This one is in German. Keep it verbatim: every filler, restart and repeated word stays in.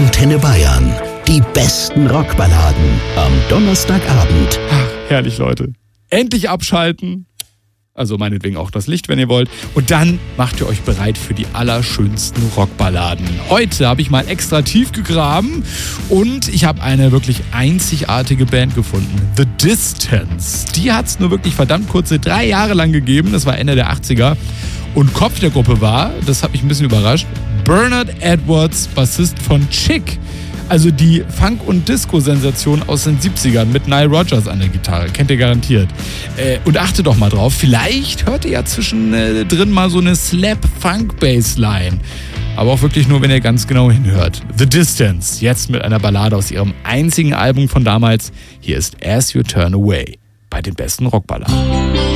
Antenne Bayern. Die besten Rockballaden am Donnerstagabend. Ach, herrlich, Leute. Endlich abschalten. Also meinetwegen auch das Licht, wenn ihr wollt. Und dann macht ihr euch bereit für die allerschönsten Rockballaden. Heute habe ich mal extra tief gegraben und ich habe eine wirklich einzigartige Band gefunden. The Distance. Die hat es nur wirklich verdammt kurze drei Jahre lang gegeben. Das war Ende der achtziger. Und Kopf der Gruppe war, das hat mich ein bisschen überrascht, Bernard Edwards, Bassist von Chick. Also die Funk- und Disco-Sensation aus den siebzigern mit Nile Rodgers an der Gitarre. Kennt ihr garantiert. Äh, und achtet doch mal drauf, vielleicht hört ihr ja zwischendrin mal so eine Slap-Funk-Bassline. Aber auch wirklich nur, wenn ihr ganz genau hinhört. The Distance, jetzt mit einer Ballade aus ihrem einzigen Album von damals. Hier ist As You Turn Away bei den besten Rockballaden.